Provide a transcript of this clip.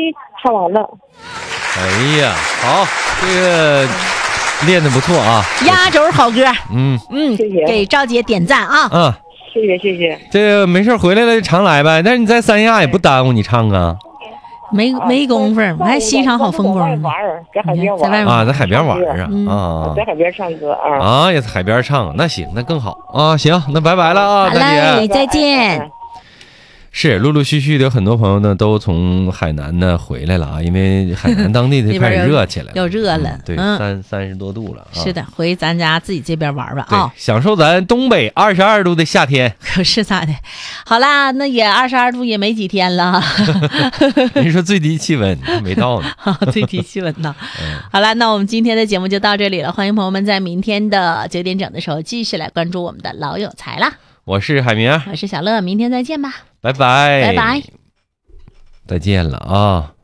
唱完了。 哎呀，好，这个练得不错啊， 压轴好歌。 谢谢， 给赵姐点赞啊。 谢谢谢谢。 这个没事回来了常来呗，但是你在三亚也不耽误你唱啊。 没工夫，我还欣赏好风光呢。 在海边玩啊，在海边玩啊， 在海边唱歌啊。 也在海边唱，那行，那更好啊。行，那拜拜了啊， 好大嘞， 姐， 再见。 是陆陆续续的很多朋友呢都从海南呢回来了啊，因为海南当地的开始热起来了， 要热了， 对，30多度了。 是的，回咱家自己这边玩吧啊， 享受咱东北22度的夏天。 可是咋的？好啦，那也22度也没几天了。 你说最低气温没到呢， 最低气温呢？好啦，那我们今天的节目就到这里了，欢迎朋友们在明天的9点整的时候继续来关注我们的老有才啦。 我是海明， 我是小乐，明天再见吧， 拜拜， 拜拜， 再见了啊。